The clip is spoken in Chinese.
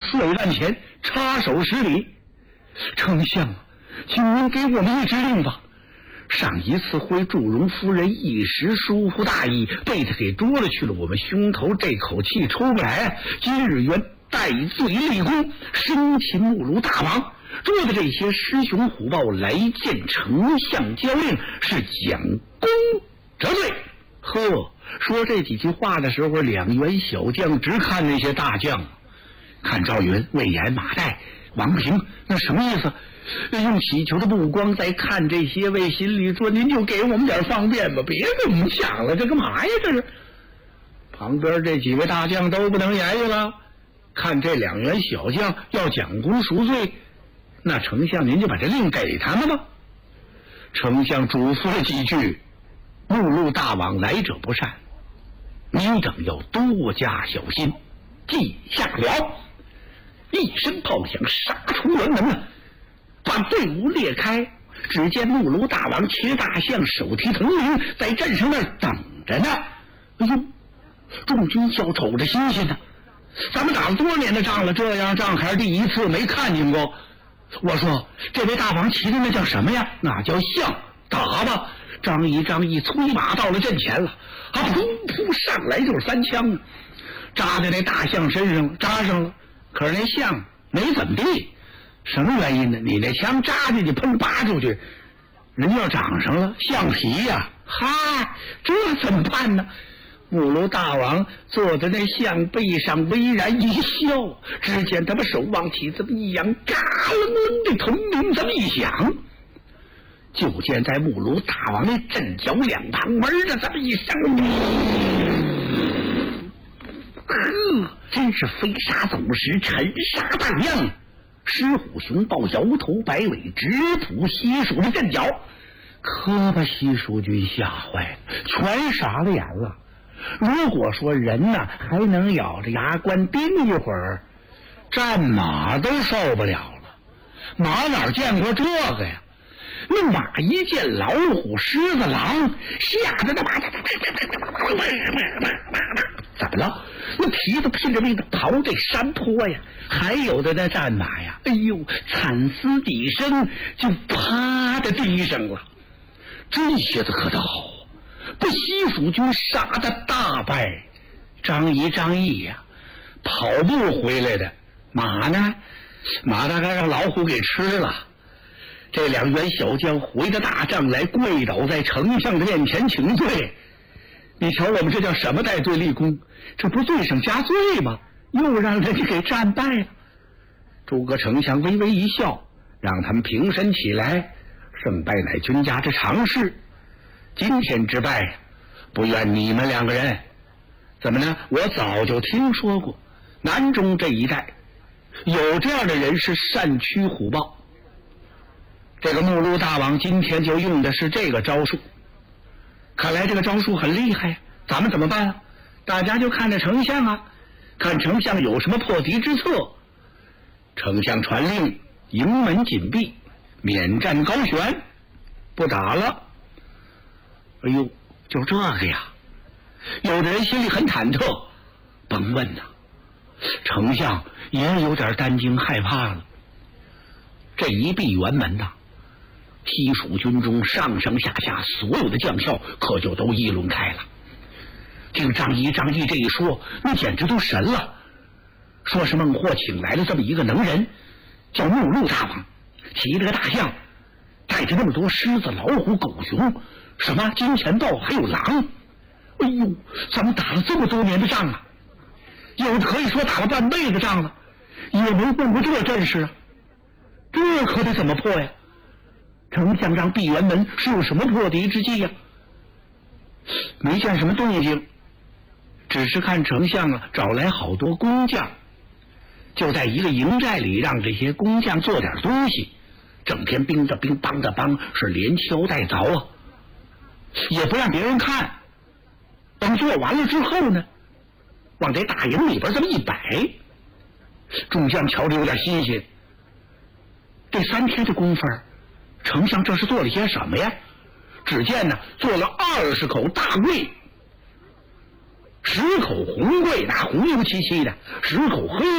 摔腕前，插手施礼：“丞相啊，请您给我们一支令吧。上一次回祝融夫人一时疏忽大意，被他给捉了去了，我们胸头这口气出不来。今日原戴罪立功，生擒木卢大王，捉的这些狮雄虎豹来见丞相交令，是将功折罪。”呵，说这几句话的时候，两员小将直看那些大将，看赵云、魏延、马岱、王平，那什么意思？用乞求的目光在看这些位，心里说：“您就给我们点方便吧，别给我们抢了，这干嘛呀？这是。”旁边这几位大将都不能言语了，看这两员小将要奖功赎罪，那丞相您就把这令给他们吧。丞相嘱咐了几句：“目录大王来者不善，您等要多加小心。”记下了。一声炮响，杀出辕门了，把队伍裂开。只见木卢大王骑着大象，手提铜铃，在镇上那儿等着呢。哎呦，众军校瞅着新鲜呢，咱们打了多少年的仗了，这样仗还是第一次，没看见过。我说这位大王骑的那叫什么呀？那叫象，打吧。张仪催马到了阵前了，噗噗上来就是3枪，扎在那大象身上，扎上了。可是那象没怎么地，什么原因呢？你那枪扎进去，喷拔出去，人要长上了橡皮呀！哈，这怎么办呢？木卢大王坐在那象背上，微然一笑，只见他把手往起这么一扬，嘎楞楞的铜铃这么一响，就见在木卢大王那阵脚两旁玩着这么一声，真是飞沙走石，沉沙荡漾。狮虎熊豹摇头摆尾，直扑西蜀的阵脚，可把西蜀军吓坏了，全傻了眼了。如果说人呢还能咬着牙关盯一会儿，战马都受不了了。马哪见过这个呀？那马一见老虎、狮子、狼，吓得那马怎么了？那蹄子拼着命的刨这山坡呀，还有的那战马呀，哎呦，惨嘶几声就趴在地上了。这些子可倒好，被西蜀军杀的大败。张仪呀，跑步回来的。马呢？马大概让老虎给吃了。这两员小将回着大帐来，跪倒在丞相的面前请罪。你瞧我们这叫什么戴罪立功？这不罪上加罪吗？又让人家给战败了。诸葛丞相微微一笑，让他们平身起来。胜败乃君家之常事，今天之败不怨你们两个人。怎么呢？我早就听说过南中这一带有这样的人是善驱虎豹，这个木卢大王今天就用的是这个招数。看来这个招数很厉害，咱们怎么办啊？大家就看着丞相啊，看丞相有什么破敌之策。丞相传令，营门紧闭，免战高悬，不打了。哎呦，就这个呀！有的人心里很忐忑，甭问呐，丞相也有点担惊害怕了。这一闭辕门呐，西蜀军中上上下下所有的将校可就都议论开了。听张仪这一说，那简直都神了，说是孟获请来了这么一个能人，叫木鹿大王，骑着个大象，带着那么多狮子、老虎、狗熊，什么金钱豹还有狼。哎呦，咱们打了这么多年的仗啊，有的可以说打了半辈子仗了，也没见过这阵势啊，这可得怎么破呀？丞相让闭辕门是有什么破敌之计呀？没见什么动静，只是看丞相啊找来好多工匠，就在一个营寨里让这些工匠做点东西，整天兵的兵，帮的帮，是连敲带凿啊，也不让别人看。等做完了之后呢，往这大营里边这么一摆，众将瞧着有点新鲜。这3天的功夫，丞相这是做了些什么呀？只见呢，做了20口大柜，10口红柜，那红油漆漆的，10口黑